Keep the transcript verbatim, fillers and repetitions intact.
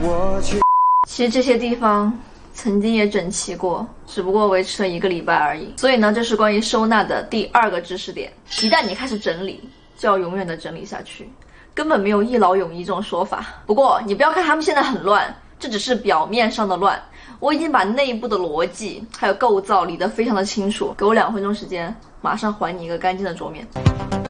其实这些地方曾经也整齐过，只不过维持了一个礼拜而已。所以呢，这是关于收纳的第二个知识点。一旦你开始整理，就要永远的整理下去，根本没有一劳永逸这种说法。不过你不要看他们现在很乱，这只是表面上的乱，我已经把内部的逻辑还有构造理得非常的清楚。给我两分钟时间，马上还你一个干净的桌面。